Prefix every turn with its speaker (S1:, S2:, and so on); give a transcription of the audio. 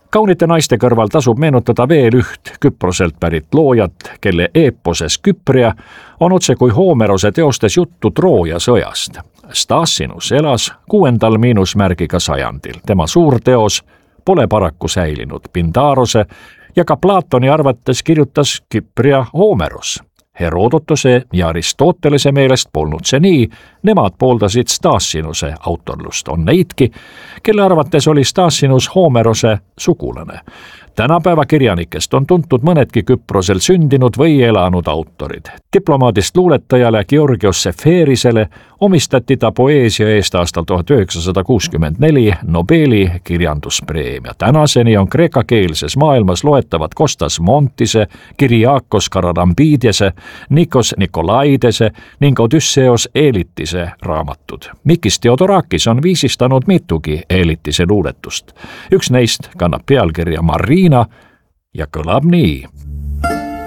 S1: Kaunite naiste kõrval tasub meenutada veel üht Küproselt pärit loojat, kelle eeposes Küpria on otse kui Hoomerose teostes juttu Trooja sõjast. Stasinus elas 6. miinusmärgiga sajandil. Tema suurteos pole paraku säilinud. Pindarose ja ka Platoni arvates kirjutas Küpria Hoomeros. Herodotuse ja Aristotelese meelest polnud see nii, nemad pooldasid Stasinuse autorlust. On neidki, kelle arvates oli Stasinus Hoomerose sugulane. Tänapäeva kirjanikest on tuntud mõnedki Küprosel sündinud või elanud autorid. Diplomaadist luuletajale Georgios Seferisele omistati ta poeesia eest aastal 1964 Nobeli kirjanduspreemia. Tänaseni on kreekakeelses maailmas loetavad Kostas Montise, Kyriakos Karalambidese, Nikos Nikolaidese ning Odysseos Eelitise raamatud. Mikis Theodorakis on viisistanud mitugi Eelitise luuletust. Üks neist kannab pealkirja Marina ja kõlab nii.